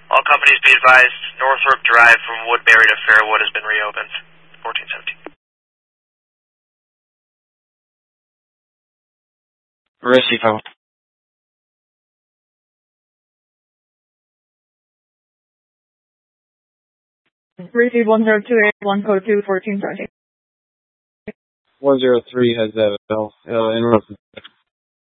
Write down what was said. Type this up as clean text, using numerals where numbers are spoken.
All companies be advised, Northrop Drive from Woodbury to Fairwood has been reopened. 1417. Receive out. Receive 1028, code 2, 1417. 103 has that, en route.